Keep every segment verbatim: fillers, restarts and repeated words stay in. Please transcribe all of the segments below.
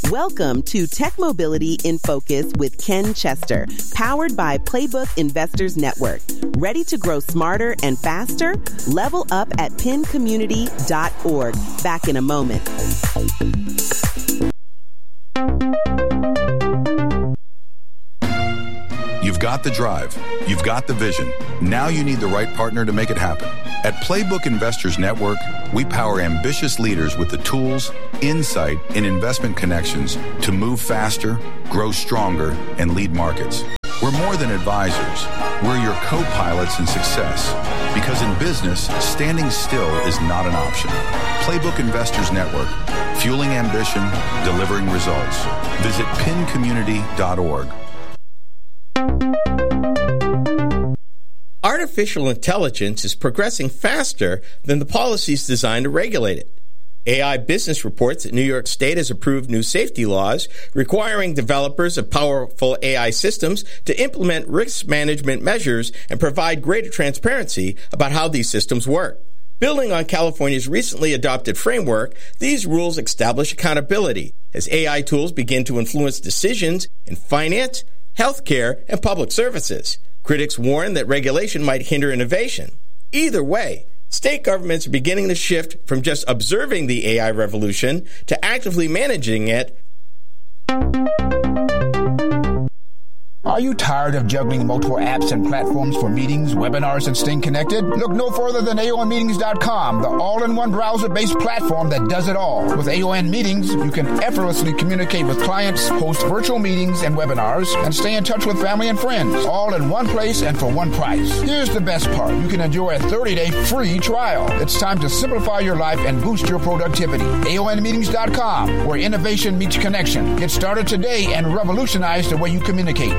Welcome to Tech Mobility in Focus with Ken Chester, powered by Playbook Investors Network. Ready to grow smarter and faster? Level up at pin community dot org. Back in a moment. You've got the drive. You've got the vision. Now you need the right partner to make it happen. At Playbook Investors Network, we power ambitious leaders with the tools, insight, and investment connections to move faster, grow stronger, and lead markets. We're more than advisors. We're your co-pilots in success. Because in business, standing still is not an option. Playbook Investors Network, fueling ambition, delivering results. Visit pin community dot org. Artificial intelligence is progressing faster than the policies designed to regulate it. A I Business reports that New York State has approved new safety laws requiring developers of powerful A I systems to implement risk management measures and provide greater transparency about how these systems work. Building on California's recently adopted framework, these rules establish accountability as A I tools begin to influence decisions in finance, healthcare, and public services. Critics warn that regulation might hinder innovation. Either way, state governments are beginning to shift from just observing the A I revolution to actively managing it. Are you tired of juggling multiple apps and platforms for meetings, webinars, and staying connected? Look no further than A O N meetings dot com, the all-in-one browser-based platform that does it all. With A O N Meetings, you can effortlessly communicate with clients, host virtual meetings and webinars, and stay in touch with family and friends, all in one place and for one price. Here's the best part. You can enjoy a thirty-day free trial. It's time to simplify your life and boost your productivity. A O N meetings dot com, where innovation meets connection. Get started today and revolutionize the way you communicate.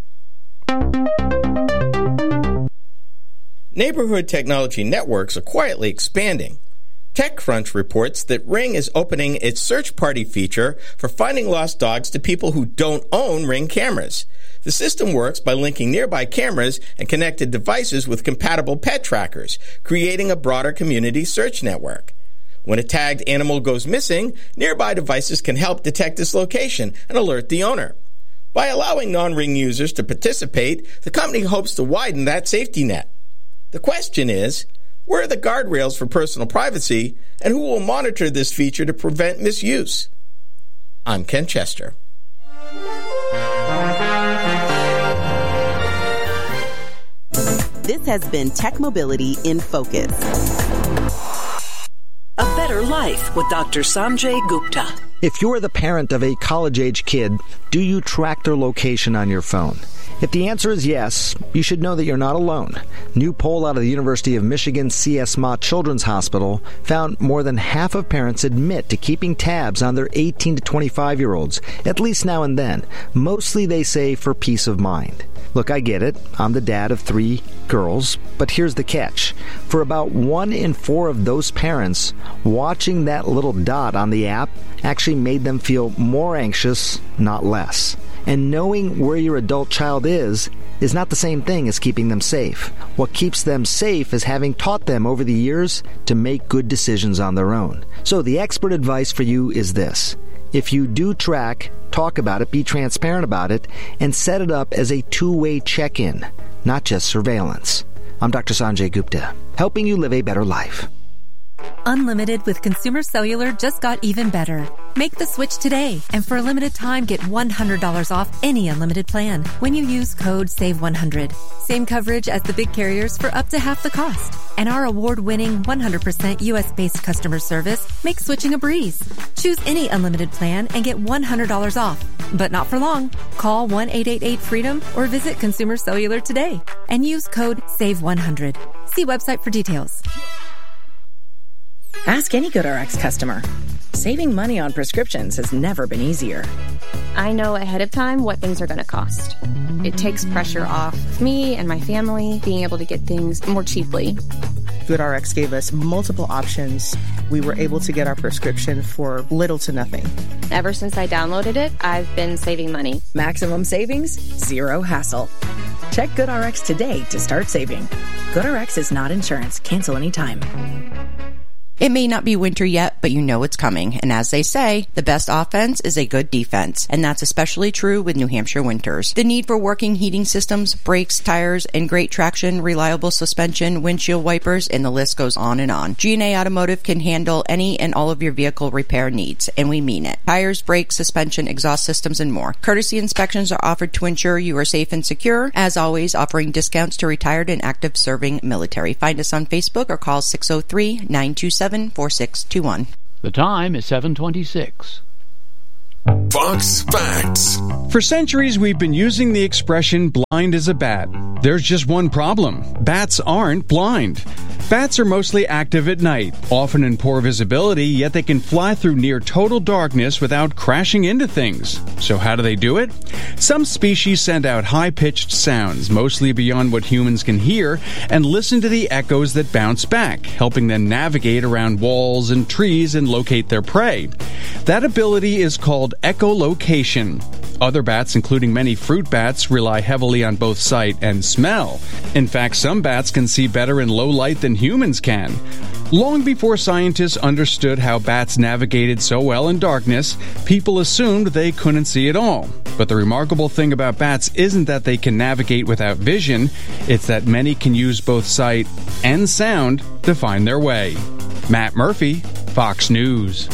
Neighborhood technology networks are quietly expanding. TechCrunch reports that Ring is opening its search party feature for finding lost dogs to people who don't own Ring cameras. The system works by linking nearby cameras and connected devices with compatible pet trackers, creating a broader community search network. When a tagged animal goes missing, nearby devices can help detect its location and alert the owner. By allowing non-Ring users to participate, the company hopes to widen that safety net. The question is, where are the guardrails for personal privacy, and who will monitor this feature to prevent misuse? I'm Ken Chester. This has been Tech Mobility in Focus. A Better Life with Doctor Sanjay Gupta. If you're the parent of a college-age kid, do you track their location on your phone? If the answer is yes, you should know that you're not alone. New poll out of the University of Michigan C S Mott Children's Hospital found more than half of parents admit to keeping tabs on their eighteen to twenty-five-year-olds, at least now and then. Mostly, they say, for peace of mind. Look, I get it. I'm the dad of three girls, but here's the catch. For about one in four of those parents, watching that little dot on the app actually made them feel more anxious, not less. And knowing where your adult child is is not the same thing as keeping them safe. What keeps them safe is having taught them over the years to make good decisions on their own. So the expert advice for you is this. If you do track, talk about it, be transparent about it, and set it up as a two-way check-in, not just surveillance. I'm Doctor Sanjay Gupta, helping you live a better life. Unlimited with Consumer Cellular just got even better. Make the switch today, and for a limited time, get one hundred dollars off any unlimited plan when you use code save one hundred. Same coverage as the big carriers for up to half the cost. And our award-winning one hundred percent U S-based customer service makes switching a breeze. Choose any unlimited plan and get one hundred dollars off, but not for long. Call one eight eight eight freedom or visit Consumer Cellular today and use code save one hundred. See website for details. Ask any GoodRx customer. Saving money on prescriptions has never been easier. I know ahead of time what things are going to cost. It takes pressure off me and my family being able to get things more cheaply. GoodRx gave us multiple options. We were able to get our prescription for little to nothing. Ever since I downloaded it, I've been saving money. Maximum savings, zero hassle. Check GoodRx today to start saving. GoodRx is not insurance. Cancel anytime. It may not be winter yet, but you know it's coming. And as they say, the best offense is a good defense. And that's especially true with New Hampshire winters. The need for working heating systems, brakes, tires, and great traction, reliable suspension, windshield wipers, and the list goes on and on. G and A Automotive can handle any and all of your vehicle repair needs, and we mean it. Tires, brakes, suspension, exhaust systems, and more. Courtesy inspections are offered to ensure you are safe and secure. As always, offering discounts to retired and active serving military. Find us on Facebook or call six oh three, nine two seven, four six two one. The time is seven twenty-six. Fox Facts. For centuries, we've been using the expression blind as a bat. There's just one problem. Bats aren't blind. Bats are mostly active at night, often in poor visibility, yet they can fly through near total darkness without crashing into things. So how do they do it? Some species send out high-pitched sounds, mostly beyond what humans can hear, and listen to the echoes that bounce back, helping them navigate around walls and trees and locate their prey. That ability is called echolocation. Other bats, including many fruit bats, rely heavily on both sight and smell. In fact, some bats can see better in low light than humans can. Long before scientists understood how bats navigated so well in darkness, people assumed they couldn't see at all. But the remarkable thing about bats isn't that they can navigate without vision, it's that many can use both sight and sound to find their way. Matt Murphy, Fox News.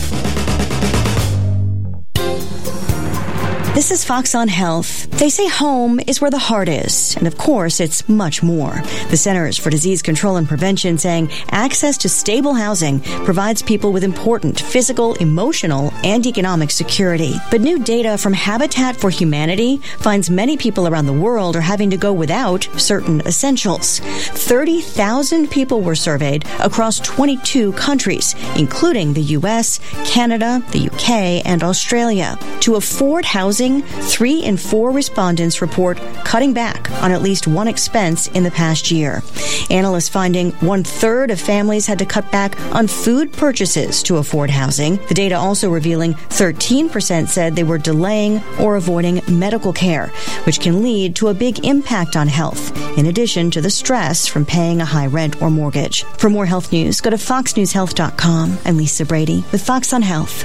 This is Fox on Health. They say home is where the heart is, and of course, it's much more. The Centers for Disease Control and Prevention saying access to stable housing provides people with important physical, emotional, and economic security. But new data from Habitat for Humanity finds many people around the world are having to go without certain essentials. thirty thousand people were surveyed across twenty-two countries, including the U S, Canada, the U K, and Australia. To afford housing, three in four respondents report cutting back on at least one expense in the past year. Analysts finding one-third of families had to cut back on food purchases to afford housing. The data also revealing thirteen percent said they were delaying or avoiding medical care, which can lead to a big impact on health, in addition to the stress from paying a high rent or mortgage. For more health news, go to fox news health dot com. I'm Lisa Brady with Fox on Health.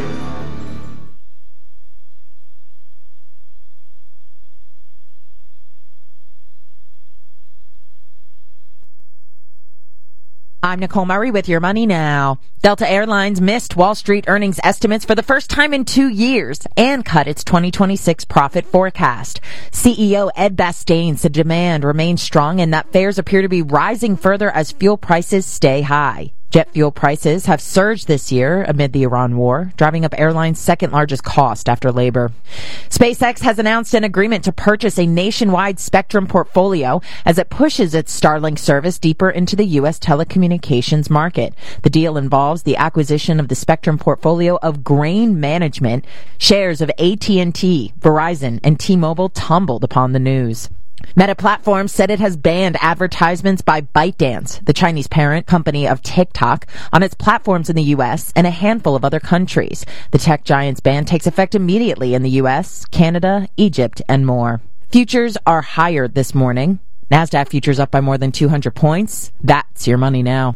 I'm Nicole Murray with Your Money Now. Delta Airlines missed Wall Street earnings estimates for the first time in two years and cut its twenty twenty-six profit forecast. C E O Ed Bastian said demand remains strong and that fares appear to be rising further as fuel prices stay high. Jet fuel prices have surged this year amid the Iran war, driving up airlines' second largest cost after labor. SpaceX has announced an agreement to purchase a nationwide spectrum portfolio as it pushes its Starlink service deeper into the U S telecommunications market. The deal involves the acquisition of the spectrum portfolio of Grain Management. Shares of A T and T, Verizon, and T-Mobile tumbled upon the news. Meta Platforms said it has banned advertisements by ByteDance, the Chinese parent company of TikTok, on its platforms in the U S and a handful of other countries. The tech giant's ban takes effect immediately in the U S, Canada, Egypt, and more. Futures are higher this morning. NASDAQ futures up by more than two hundred points. That's Your Money Now.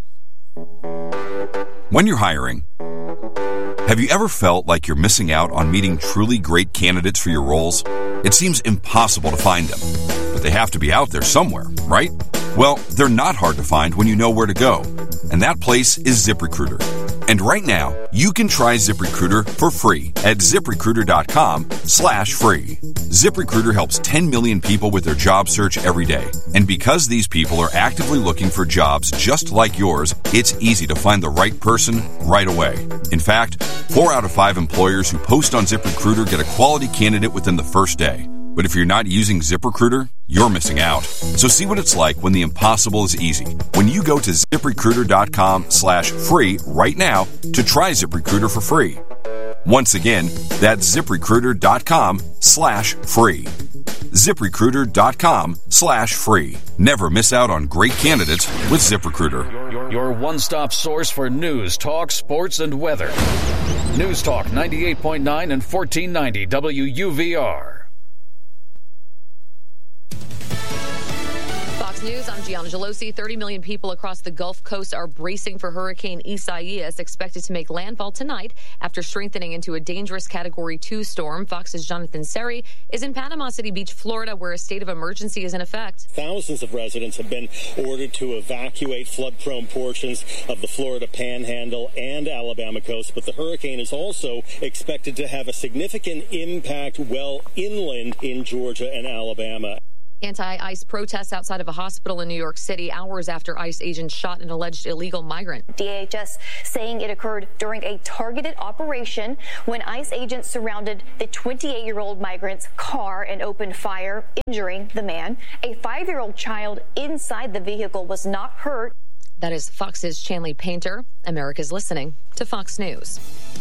When you're hiring, have you ever felt like you're missing out on meeting truly great candidates for your roles? It seems impossible to find them, but they have to be out there somewhere, right? Well, they're not hard to find when you know where to go, and that place is ZipRecruiter. And right now, you can try ZipRecruiter for free at ZipRecruiter.com slash free. ZipRecruiter helps ten million people with their job search every day. And because these people are actively looking for jobs just like yours, it's easy to find the right person right away. In fact, four out of five employers who post on ZipRecruiter get a quality candidate within the first day. But if you're not using ZipRecruiter, you're missing out. So see what it's like when the impossible is easy. When you go to ZipRecruiter.com slash free right now to try ZipRecruiter for free. Once again, that's ZipRecruiter.com slash free. ZipRecruiter.com slash free. Never miss out on great candidates with ZipRecruiter. Your, your, your one-stop source for news, talk, sports, and weather. News Talk ninety-eight point nine and fourteen ninety W U V R. Fox News on Gianna Gelosi. thirty million people across the Gulf Coast are bracing for Hurricane Isaias, expected to make landfall tonight after strengthening into a dangerous Category two storm. Fox's Jonathan Seri is in Panama City Beach, Florida, where a state of emergency is in effect. Thousands of residents have been ordered to evacuate flood-prone portions of the Florida Panhandle and Alabama coast, but the hurricane is also expected to have a significant impact well inland in Georgia and Alabama. Anti-ICE protests outside of a hospital in New York City hours after ICE agents shot an alleged illegal migrant. D H S saying it occurred during a targeted operation when ICE agents surrounded the twenty-eight-year-old migrant's car and opened fire, injuring the man. A five-year-old child inside the vehicle was not hurt. That is Fox's Chanley Painter. America's listening to Fox News.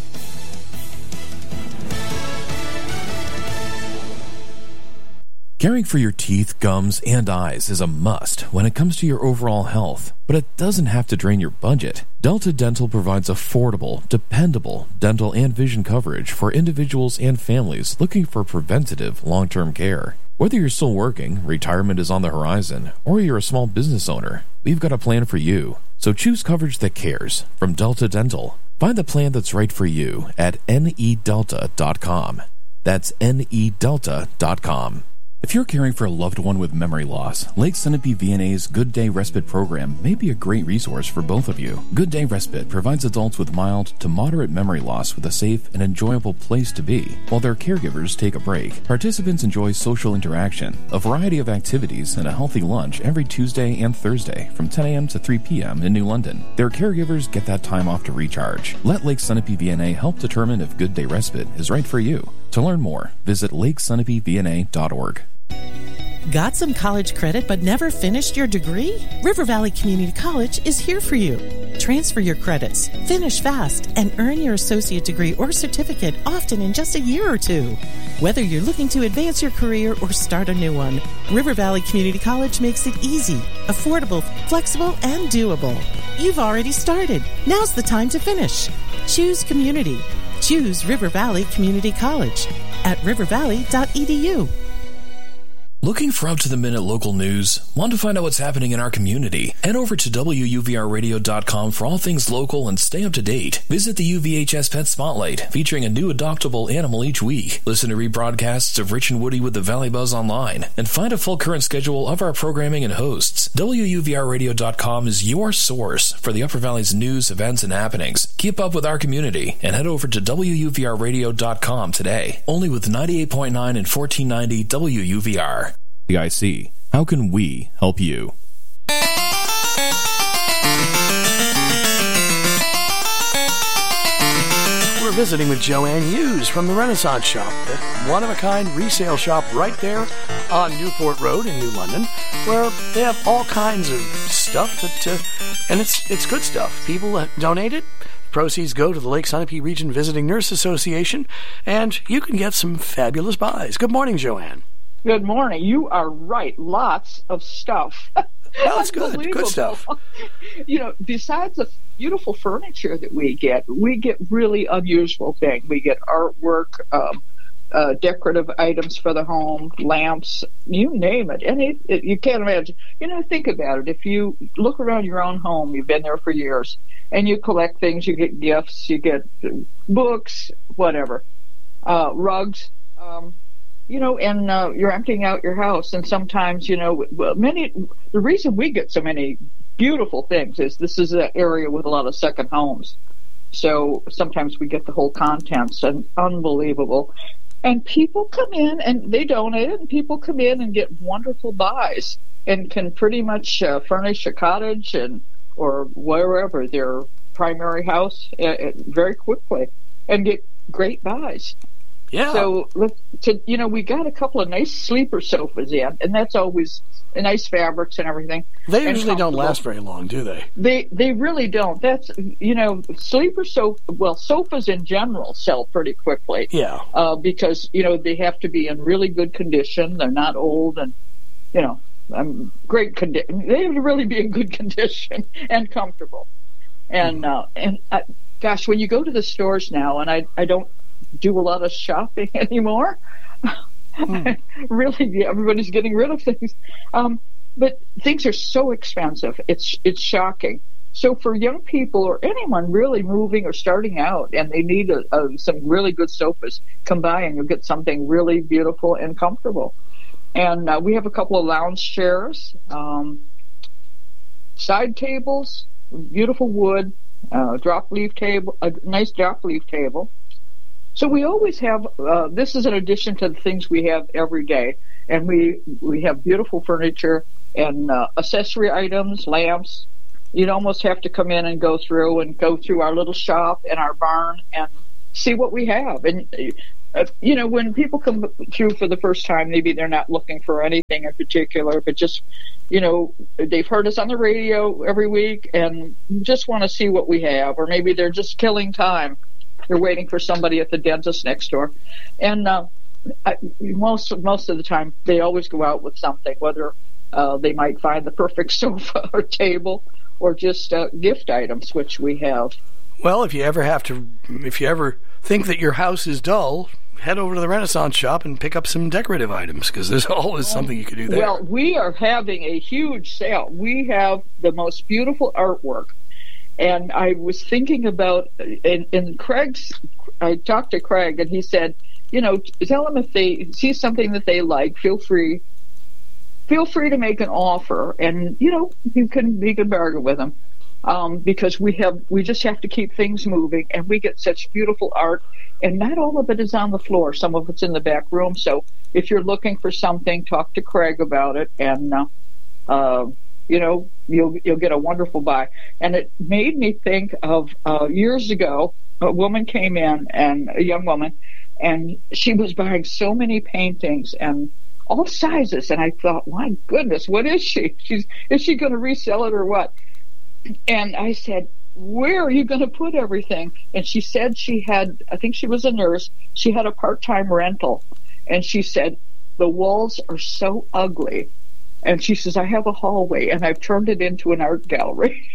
Caring for your teeth, gums, and eyes is a must when it comes to your overall health, but it doesn't have to drain your budget. Delta Dental provides affordable, dependable dental and vision coverage for individuals and families looking for preventative, long-term care. Whether you're still working, retirement is on the horizon, or you're a small business owner, we've got a plan for you. So choose coverage that cares from Delta Dental. Find the plan that's right for you at N E delta dot com. That's N E delta dot com. If you're caring for a loved one with memory loss, Lake Sunapee V N A's Good Day Respite program may be a great resource for both of you. Good Day Respite provides adults with mild to moderate memory loss with a safe and enjoyable place to be, while their caregivers take a break. Participants enjoy social interaction, a variety of activities, and a healthy lunch every Tuesday and Thursday from ten a.m. to three p.m. in New London. Their caregivers get that time off to recharge. Let Lake Sunapee V N A help determine if Good Day Respite is right for you. To learn more, visit lake sunapee v n a dot org. Got some college credit but never finished your degree? River Valley Community College is here for you. Transfer your credits, finish fast, and earn your associate degree or certificate often in just a year or two. Whether you're looking to advance your career or start a new one, River Valley Community College makes it easy, affordable, flexible, and doable. You've already started. Now's the time to finish. Choose community. Choose River Valley Community College at river valley dot e d u. Looking for up-to-the-minute local news? Want to find out what's happening in our community? Head over to W U V R radio dot com for all things local and stay up to date. Visit the U V H S Pet Spotlight, featuring a new adoptable animal each week. Listen to rebroadcasts of Rich and Woody with the Valley Buzz online, and find a full current schedule of our programming and hosts. W U V R radio dot com is your source for the Upper Valley's news, events, and happenings. Keep up with our community and head over to W U V R radio dot com today. Only with ninety-eight point nine and fourteen ninety W U V R. The I C. How can we help you? We're visiting with Joanne Hughes from the Renaissance Shop, the one-of-a-kind resale shop right there on Newport Road in New London, where they have all kinds of stuff that, uh, and it's it's good stuff. People uh, donate it. Proceeds go to the Lake Sunapee Region Visiting Nurse Association, and you can get some fabulous buys. Good morning, Joanne. Good morning. You are right. Lots of stuff. Well, that's good. Good stuff. You know, besides the beautiful furniture that we get, we get really unusual things. We get artwork, um, uh, decorative items for the home, lamps, you name it. And it, it, you can't imagine. You know, think about it. If you look around your own home, you've been there for years, and you collect things, you get gifts, you get books, whatever, uh, rugs, um, you know, and uh, you're emptying out your house, and sometimes, you know, many. The reason we get so many beautiful things is this is an area with a lot of second homes, so sometimes we get the whole contents, and unbelievable. And people come in and they donate it, and people come in and get wonderful buys, and can pretty much uh, furnish a cottage and or wherever their primary house uh, very quickly, and get great buys. Yeah. So, to, you know, we got a couple of nice sleeper sofas in, and that's always nice fabrics and everything. They usually don't last very long, do they? They they really don't. That's, you know, sleeper sofa, well, sofas in general sell pretty quickly. Yeah. Uh, because, you know, they have to be in really good condition. They're not old and, you know, um, great condition. They have to really be in good condition and comfortable. And, uh, and uh, gosh, when you go to the stores now, and I, I don't do a lot of shopping anymore. Hmm. Really, everybody's getting rid of things. Um, but things are so expensive. It's it's shocking. So for young people or anyone really moving or starting out and they need a, a, some really good sofas, come by and you'll get something really beautiful and comfortable. And uh, we have a couple of lounge chairs, um, side tables, beautiful wood, uh, drop leaf table, a nice drop leaf table. So we always have, uh, this is in addition to the things we have every day. And we, we have beautiful furniture and uh, accessory items, lamps. You'd almost have to come in and go through and go through our little shop and our barn and see what we have. And, uh, you know, when people come through for the first time, maybe they're not looking for anything in particular, but just, you know, they've heard us on the radio every week and just want to see what we have. Or maybe they're just killing time. They're waiting for somebody at the dentist next door. And uh, I, most, most of the time, they always go out with something, whether uh, they might find the perfect sofa or table, or just uh, gift items, which we have. Well, if you ever have to, if you ever think that your house is dull, head over to the Renaissance shop and pick up some decorative items, because there's always something you can do there. Well, we are having a huge sale. We have the most beautiful artwork. And I was thinking about, and, and Craig's, I talked to Craig, and he said, you know, tell them if they see something that they like, feel free. Feel free to make an offer, and you know you can you can bargain with them, um, because we have we just have to keep things moving, and we get such beautiful art, and not all of it is on the floor. Some of it's in the back room. So if you're looking for something, talk to Craig about it, and uh, uh, you know you'll you'll get a wonderful buy. And it made me think of uh, years ago, a woman came in, and a young woman, and she was buying so many paintings and all sizes, and I thought, my goodness, what is she? She's is she going to resell it or what? And I said, where are you going to put everything? And she said she had, I think she was a nurse, she had a part-time rental, and she said, the walls are so ugly. And she says, I have a hallway, and I've turned it into an art gallery.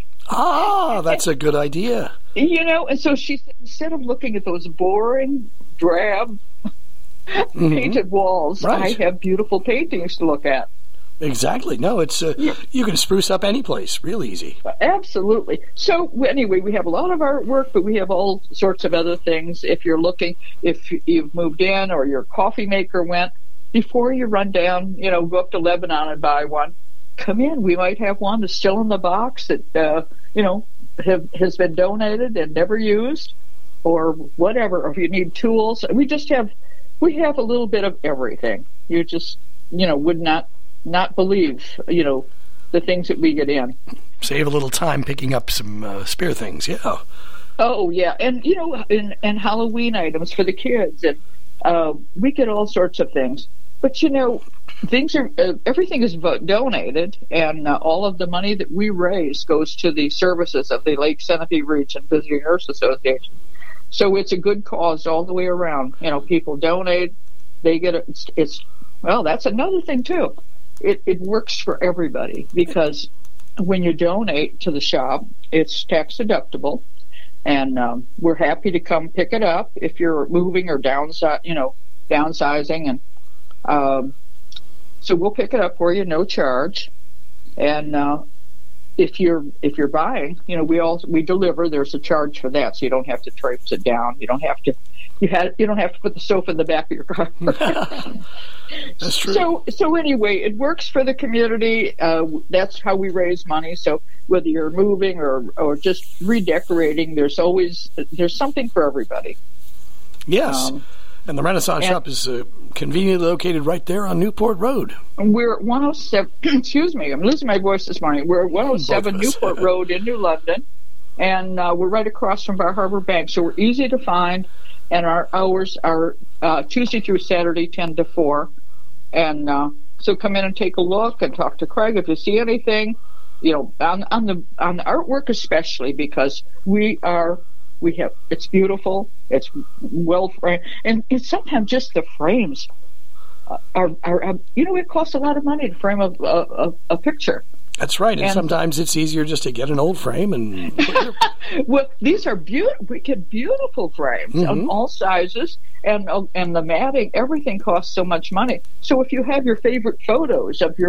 Ah, that's a good idea. You know, and so she said, instead of looking at those boring, drab, mm-hmm. painted walls, right. I have beautiful paintings to look at. Exactly. No, it's uh, yeah. you can spruce up any place real easy. Absolutely. So anyway, we have a lot of artwork, but we have all sorts of other things. If you're looking, if you've moved in or your coffee maker went, before you run down, you know, go up to Lebanon and buy one, come in. We might have one that's still in the box that, uh, you know, have, has been donated and never used, or whatever. Or if you need tools, we just have... We have a little bit of everything. You just, you know, would not not believe, you know, the things that we get in. Save a little time picking up some uh, spare things, yeah. Oh, yeah. And, you know, and, and Halloween items for the kids. And uh, we get all sorts of things. But, you know, things are, uh, everything is donated, and uh, all of the money that we raise goes to the services of the Lake Centipede Region Visiting Nurse Association. So it's a good cause all the way around. You know, people donate, they get it. It's, it's well, that's another thing too. It it works for everybody, because when you donate to the shop, it's tax deductible, and um, we're happy to come pick it up if you're moving or downsi- you know, downsizing, and um, so we'll pick it up for you, no charge, and. Uh, If you're if you're buying, you know, we all we deliver. There's a charge for that, so you don't have to traipse it down. You don't have to you had you don't have to put the sofa in the back of your car. That's true. So so anyway, it works for the community. Uh, that's how we raise money. So whether you're moving or or just redecorating, there's always there's something for everybody. Yes. Um, And the Renaissance and shop is uh, conveniently located right there on Newport Road. We're at one oh seven, excuse me, I'm losing my voice this morning. We're at one oh seven Newport Road in New London, and uh, we're right across from Bar Harbor Bank, so we're easy to find, and our hours are uh, Tuesday through Saturday, ten to four. And uh, so come in and take a look and talk to Craig if you see anything, you know, on, on, the, on the artwork especially, because we are... We have, it's beautiful, it's well framed, and, and sometimes just the frames are, are, are, you know, it costs a lot of money to frame a, a, a picture. That's right, and, and sometimes it's easier just to get an old frame and... Well, these are beautiful, we get beautiful frames mm-hmm. of all sizes, and and the matting, everything costs so much money. So if you have your favorite photos of your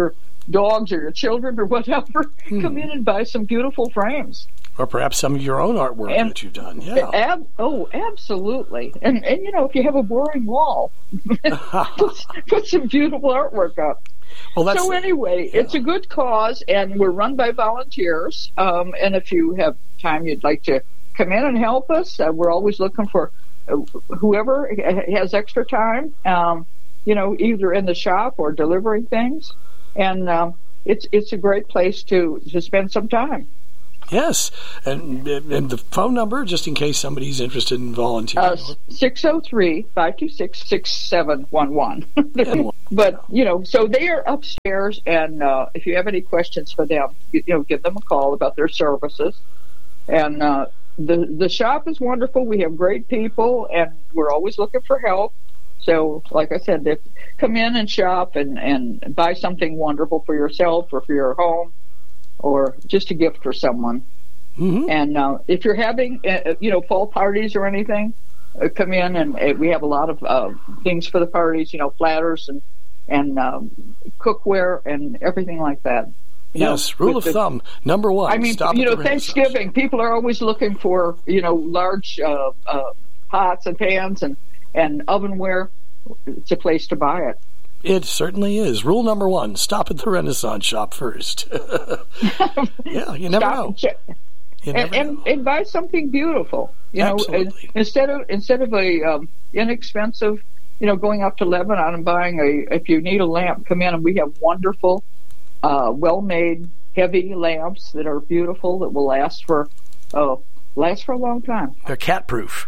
dogs or your children or whatever, hmm. come in and buy some beautiful frames. Or perhaps some of your own artwork and, that you've done. Yeah. Ab- oh, absolutely. And, and, you know, if you have a boring wall, put, put some beautiful artwork up. Well, that's so anyway, yeah. It's a good cause, and we're run by volunteers. Um, and if you have time you'd like to come in and help us, uh, we're always looking for uh, whoever has extra time, um, you know, either in the shop or delivering things. And um, it's it's a great place to, to spend some time. Yes, and and the phone number, just in case somebody's interested in volunteering. Uh, six oh three, five two six, six seven one one. But, you know, so they are upstairs, and uh, if you have any questions for them, you, you know, give them a call about their services. And uh, the the shop is wonderful. We have great people, and we're always looking for help. So, like I said, if, come in and shop and, and buy something wonderful for yourself or for your home, or just a gift for someone. Mm-hmm. And uh, if you're having, uh, you know, fall parties or anything, uh, come in, and uh, we have a lot of uh, things for the parties, you know, platters and and um, cookware and everything like that. You yes, know, rule of the, thumb, number one. I mean, stop you know, at the Thanksgiving, people are always looking for, you know, large uh, uh, pots and pans and, and ovenware. It's a place to buy it. It certainly is. Rule number one, stop at the Renaissance shop first. Yeah, you never Stop know. And, you and, never and, know. and buy something beautiful. You Absolutely. know, instead of instead of a um, inexpensive, you know, going up to Lebanon and buying a, if you need a lamp, come in and we have wonderful, uh, well-made, heavy lamps that are beautiful that will last for, oh, last for a long time. They're cat-proof.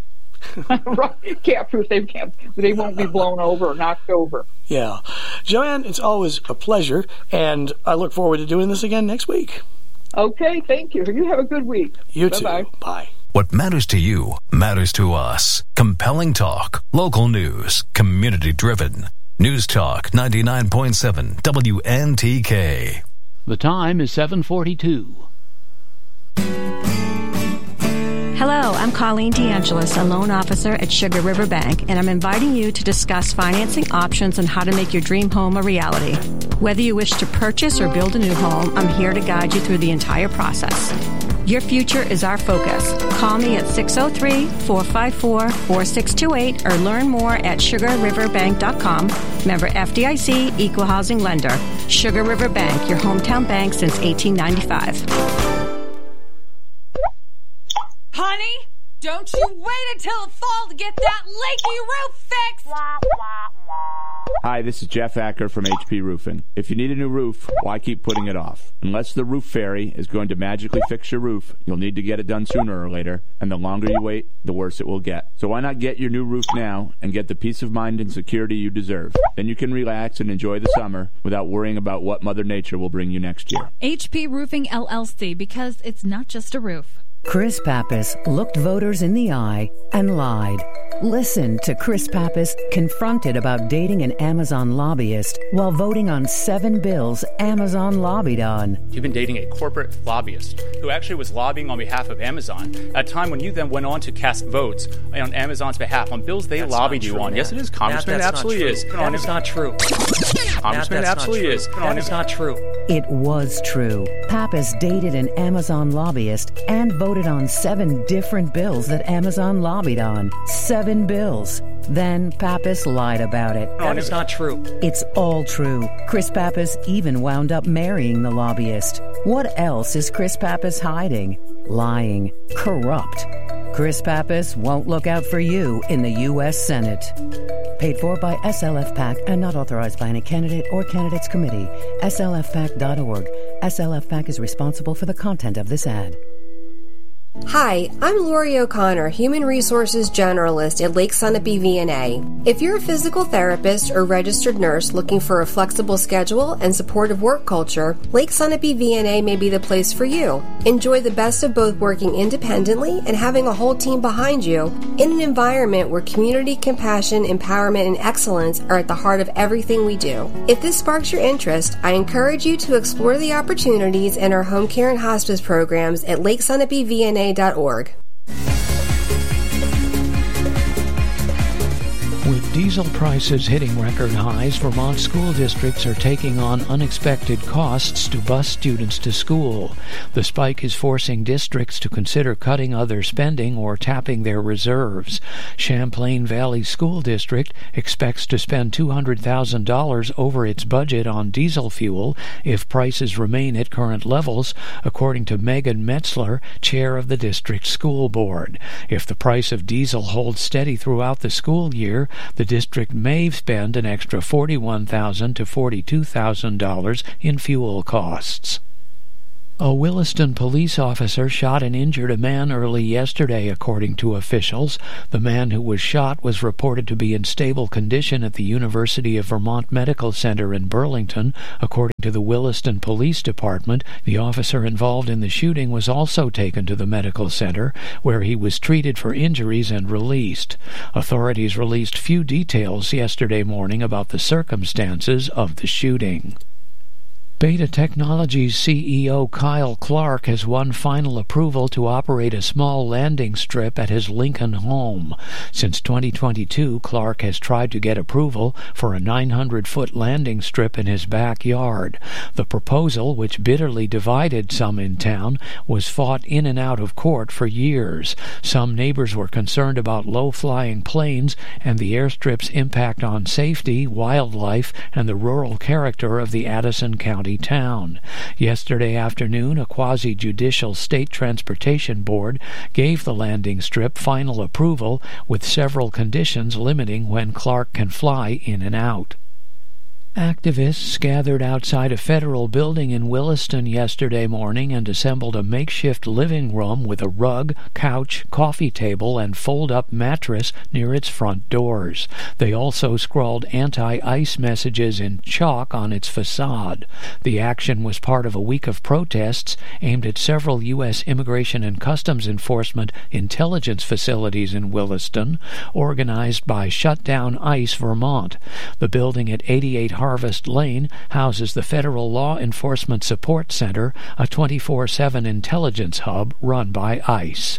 Right, cat-proof. They can't. They won't be blown over or knocked over. Yeah, Joanne, it's always a pleasure, and I look forward to doing this again next week. Okay, thank you. You have a good week. You Bye-bye. too. Bye. What matters to you matters to us. Compelling talk, local news, community driven. News Talk ninety-nine point seven W N T K. The time is seven forty-two. Hello, I'm Colleen DeAngelis, a loan officer at Sugar River Bank, and I'm inviting you to discuss financing options and how to make your dream home a reality. Whether you wish to purchase or build a new home, I'm here to guide you through the entire process. Your future is our focus. Call me at six oh three, four five four, four six two eight or learn more at sugar river bank dot com. Member F D I C, Equal Housing Lender. Sugar River Bank, your hometown bank since eighteen ninety-five. Honey, don't you wait until the fall to get that leaky roof fixed! Hi, this is Jeff Acker from H P Roofing. If you need a new roof, why keep putting it off? Unless the roof fairy is going to magically fix your roof, you'll need to get it done sooner or later, and the longer you wait, the worse it will get. So why not get your new roof now and get the peace of mind and security you deserve? Then you can relax and enjoy the summer without worrying about what Mother Nature will bring you next year. H P Roofing L L C, because it's not just a roof. Chris Pappas looked voters in the eye and lied. Listen to Chris Pappas confronted about dating an Amazon lobbyist while voting on seven bills Amazon lobbied on. You've been dating a corporate lobbyist who actually was lobbying on behalf of Amazon at a time when you then went on to cast votes on Amazon's behalf on bills they that's lobbied you on. Matt. Yes, it is. Congressman, Matt, absolutely is. That is not true. Congressman, Matt, absolutely not is. That is not true. It was true. Pappas dated an Amazon lobbyist and voted on seven different bills that Amazon lobbied on. Seven bills. Then Pappas lied about it. That is not true. It's all true. Chris Pappas even wound up marrying the lobbyist. What else is Chris Pappas hiding? Lying. Corrupt. Chris Pappas won't look out for you in the U S Senate. Paid for by S L F PAC and not authorized by any candidate or candidates committee. S L F PAC dot org. S L F PAC is responsible for the content of this ad. Hi, I'm Lori O'Connor, Human Resources Generalist at Lake Sunapee V N A. If you're a physical therapist or registered nurse looking for a flexible schedule and supportive work culture, Lake Sunapee V N A may be the place for you. Enjoy the best of both working independently and having a whole team behind you in an environment where community, compassion, empowerment, and excellence are at the heart of everything we do. If this sparks your interest, I encourage you to explore the opportunities in our home care and hospice programs at Lake Sunapee V N A dot org. With With diesel prices hitting record highs, Vermont school districts are taking on unexpected costs to bus students to school. The spike is forcing districts to consider cutting other spending or tapping their reserves. Champlain Valley School District expects to spend two hundred thousand dollars over its budget on diesel fuel if prices remain at current levels, according to Megan Metzler, chair of the district school board. If the price of diesel holds steady throughout the school year, the district may spend an extra forty-one thousand dollars to forty-two thousand dollars in fuel costs. A Williston police officer shot and injured a man early yesterday, according to officials. The man who was shot was reported to be in stable condition at the University of Vermont Medical Center in Burlington, according to the Williston Police Department. The officer involved in the shooting was also taken to the medical center, where he was treated for injuries and released. Authorities released few details yesterday morning about the circumstances of the shooting. Beta Technologies C E O Kyle Clark has won final approval to operate a small landing strip at his Lincoln home. Since twenty twenty-two, Clark has tried to get approval for a nine hundred foot landing strip in his backyard. The proposal, which bitterly divided some in town, was fought in and out of court for years. Some neighbors were concerned about low-flying planes and the airstrip's impact on safety, wildlife, and the rural character of the Addison County town. Yesterday afternoon, a quasi-judicial state transportation board gave the landing strip final approval, with several conditions limiting when Clark can fly in and out. Activists gathered outside a federal building in Williston yesterday morning and assembled a makeshift living room with a rug, couch, coffee table, and fold-up mattress near its front doors. They also scrawled anti-ICE messages in chalk on its facade. The action was part of a week of protests aimed at several U S Immigration and Customs Enforcement intelligence facilities in Williston, organized by Shutdown ICE Vermont. The building at eighty-eight Harvest Lane houses the Federal Law Enforcement Support Center, a twenty-four seven intelligence hub run by ICE.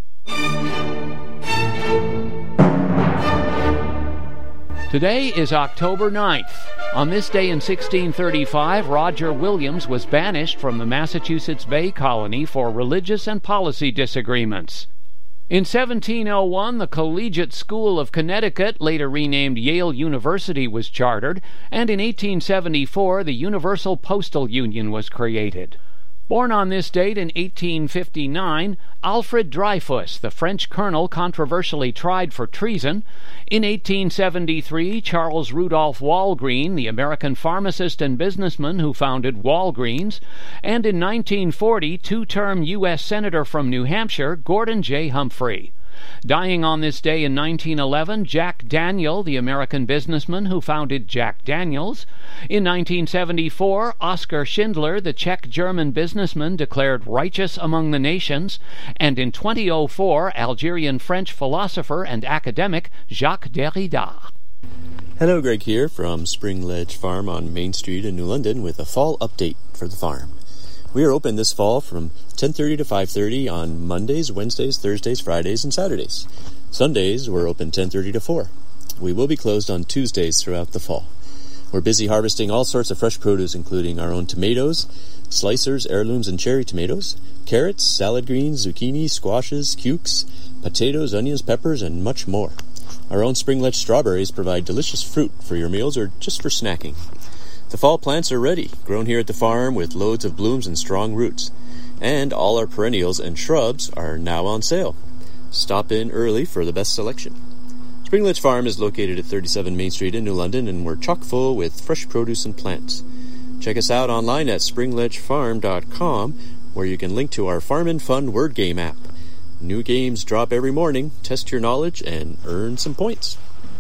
Today is October ninth. On this day in sixteen thirty-five, Roger Williams was banished from the Massachusetts Bay Colony for religious and policy disagreements. In seventeen oh one, the Collegiate School of Connecticut, later renamed Yale University, was chartered, and in eighteen seventy-four, the Universal Postal Union was created. Born on this date in eighteen fifty-nine, Alfred Dreyfus, the French colonel controversially tried for treason. In eighteen seventy-three, Charles Rudolph Walgreen, the American pharmacist and businessman who founded Walgreens. And in nineteen forty, two-term U S Senator from New Hampshire, Gordon J. Humphrey. Dying on this day in nineteen eleven, Jack Daniel, the American businessman who founded Jack Daniels. In nineteen seventy-four, Oskar Schindler, the Czech-German businessman, declared righteous among the nations. And in twenty oh four, Algerian-French philosopher and academic Jacques Derrida. Hello, Greg here from Spring Ledge Farm on Main Street in New London with a fall update for the farm. We are open this fall from ten thirty to five thirty on Mondays, Wednesdays, Thursdays, Fridays, and Saturdays. Sundays, we're open ten thirty to four. We will be closed on Tuesdays throughout the fall. We're busy harvesting all sorts of fresh produce, including our own tomatoes, slicers, heirlooms, and cherry tomatoes, carrots, salad greens, zucchini, squashes, cukes, potatoes, onions, peppers, and much more. Our own Spring Ledge strawberries provide delicious fruit for your meals or just for snacking. The fall plants are ready, grown here at the farm with loads of blooms and strong roots. And all our perennials and shrubs are now on sale. Stop in early for the best selection. Spring Ledge Farm is located at thirty-seven Main Street in New London, and we're chock full with fresh produce and plants. Check us out online at spring ledge farm dot com, where you can link to our Farm and Fun word game app. New games drop every morning. Test your knowledge and earn some points.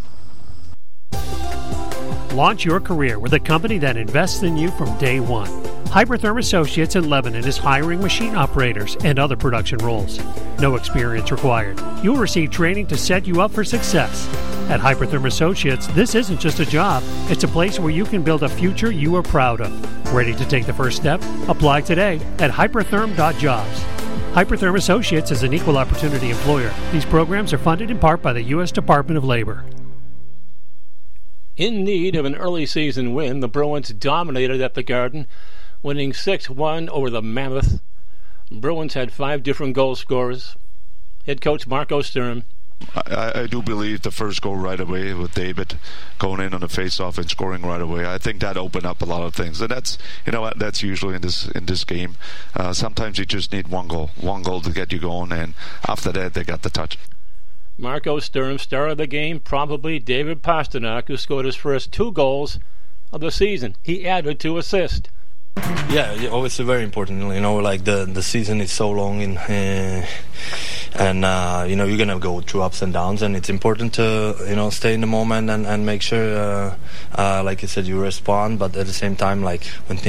Launch your career with a company that invests in you from day one. Hypertherm Associates in Lebanon is hiring machine operators and other production roles. No experience required. You'll receive training to set you up for success. At Hypertherm Associates, this isn't just a job. It's a place where you can build a future you are proud of. Ready to take the first step? Apply today at hypertherm dot jobs. Hypertherm Associates is an equal opportunity employer. These programs are funded in part by the U S Department of Labor. In need of an early season win, the Bruins dominated at the Garden, winning six one over the Mammoth. Bruins had five different goal scorers. Head coach Marco Sturm. I, I do believe the first goal right away with David going in on the face-off and scoring right away. I think that opened up a lot of things, and that's you know what that's usually in this in this game. Uh, sometimes you just need one goal, one goal to get you going, and after that they got the touch. Marco Sturm, star of the game, probably David Pastrnak, who scored his first two goals of the season. He added two assists. Yeah, obviously very important. You know, like the the season is so long, in, uh, and uh, you know you're gonna go through ups and downs, and it's important to you know stay in the moment and and make sure, uh, uh, like I said, you respond. But at the same time, like when things